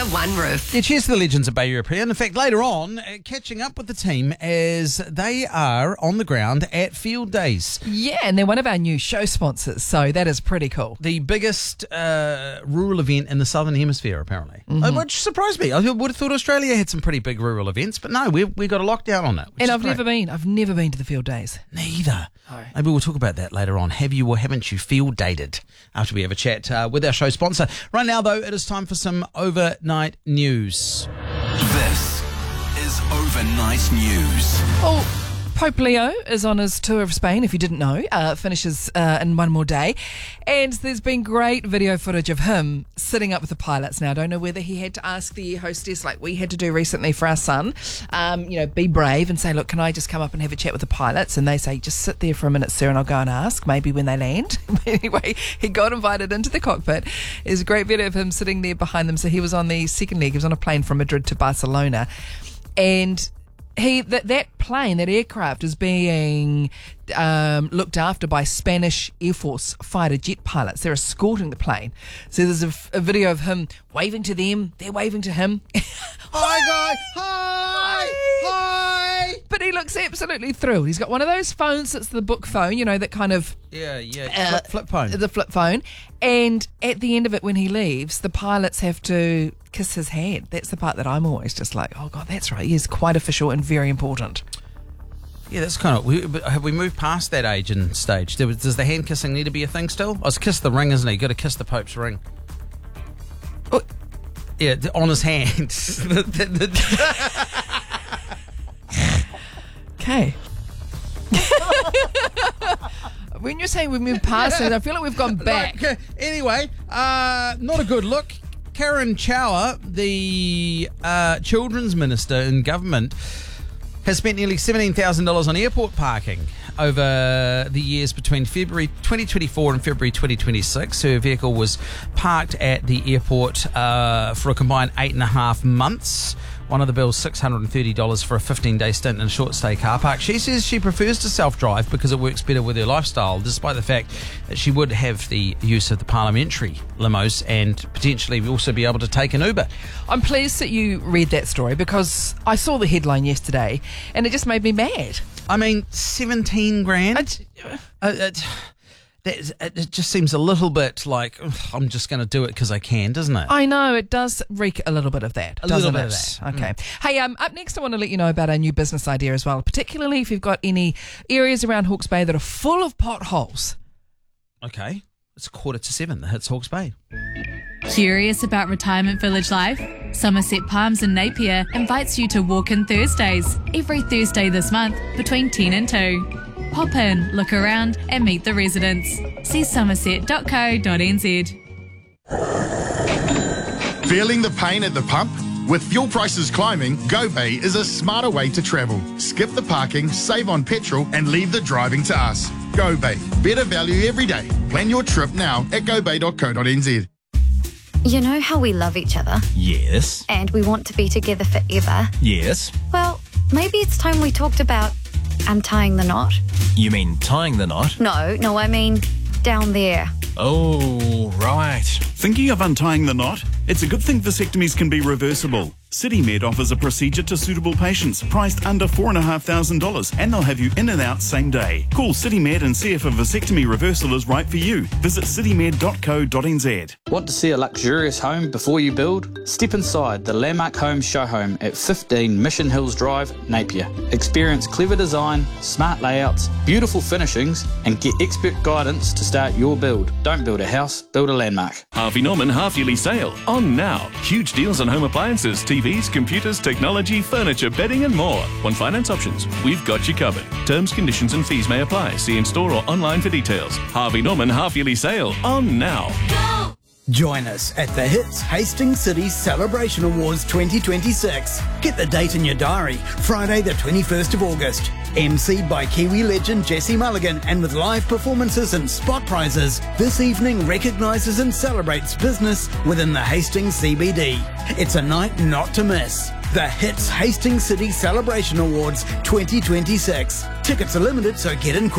one roof. Yeah, cheers to the legends of Bay European. In fact, later on, catching up with the team as they are on the ground at Field Days. Yeah, and they're one of our new show sponsors, so that is pretty cool. The biggest rural event in the Southern Hemisphere, apparently. Which surprised me. I would have thought Australia had some pretty big rural events, but no, we got a lockdown on it. And I've never been. I've never been to the Field Days. Neither. No. Maybe we'll talk about that later on. Have you or haven't you field dated? After we have a chat with our show sponsor. Right now, though, it is time for some overnight news. This is Overnight News. Well, Pope Leo is on his tour of Spain, if you didn't know, finishes in one more day. And there's been great video footage of him sitting up with the pilots. Now, I don't know whether he had to ask the hostess, like we had to do recently for our son, be brave and say, look, can I just come up and have a chat with the pilots? And they say, just sit there for a minute, sir, and I'll go and ask, maybe when they land. Anyway, he got invited into the cockpit. There's a great video of him sitting there behind them. So he was on the second leg. He was on a plane from Madrid to Barcelona. And that plane, that aircraft, is being looked after by Spanish Air Force fighter jet pilots. They're escorting the plane. So there's a video of him waving to them. They're waving to him. Hi, guys. Hi. But he looks absolutely thrilled. He's got one of those phones that's the book phone, that kind of... Flip phone. The flip phone. And at the end of it, when he leaves, the pilots have to kiss his hand. That's the part that I'm always just like, oh, God, that's right. He is quite official and very important. Yeah, that's kind of... Have we moved past that age and stage? Does the hand kissing need to be a thing still? Oh, it's kiss the ring, isn't it? You've got to kiss the Pope's ring. Oh. Yeah, on his hand. Okay. When you're saying we've moved past it, I feel like we've gone back. Anyway, not a good look. Karen Chow, the children's minister in government, has spent nearly $17,000 on airport parking over the years between February 2024 and February 2026. Her vehicle was parked at the airport for a combined 8.5 months. One of the bills, $630 for a 15-day stint in a short-stay car park. She says she prefers to self-drive because it works better with her lifestyle, despite the fact that she would have the use of the parliamentary limos and potentially also be able to take an Uber. I'm pleased that you read that story because I saw the headline yesterday and it just made me mad. I mean, 17 grand? It just seems a little bit like, I'm just going to do it because I can, doesn't it? I know, it does reek a little bit of that. A little bit of that. Okay. Hey, up next I want to let you know about our new business idea as well, particularly if you've got any areas around Hawke's Bay that are full of potholes. Okay. It's 6:45. The Hits Hawke's Bay. Curious about retirement village life? Somerset Palms in Napier invites you to walk in Thursdays, every Thursday this month between 10 and 2. Pop in, look around and meet the residents. See somerset.co.nz. Feeling the pain at the pump? With fuel prices climbing, GoBay is a smarter way to travel. Skip the parking, save on petrol and leave the driving to us. GoBay. Better value every day. Plan your trip now at gobay.co.nz. You know how we love each other? Yes. And we want to be together forever? Yes. Well, maybe it's time we talked about untying the knot. You mean tying the knot? No, I mean down there. Oh, right. Thinking of untying the knot? It's a good thing vasectomies can be reversible. CityMed offers a procedure to suitable patients priced under $4,500 and they'll have you in and out same day. Call CityMed and see if a vasectomy reversal is right for you. Visit citymed.co.nz. Want to see a luxurious home before you build? Step inside the Landmark Homes Show Home at 15 Mission Hills Drive, Napier. Experience clever design, smart layouts, beautiful finishings and get expert guidance to start your build. Don't build a house, build a landmark. Harvey Norman half-yearly sale. On now. Huge deals on home appliances, TVs, computers, technology, furniture, bedding and more. Want finance options? We've got you covered. Terms, conditions and fees may apply. See in-store or online for details. Harvey Norman half-yearly sale. On now. Go! Join us at the Hits Hastings City Celebration Awards 2026. Get the date in your diary, Friday the 21st of August. MC'd by Kiwi legend Jesse Mulligan and with live performances and spot prizes, this evening recognises and celebrates business within the Hastings CBD. It's a night not to miss. The Hits Hastings City Celebration Awards 2026. Tickets are limited, so get in quick.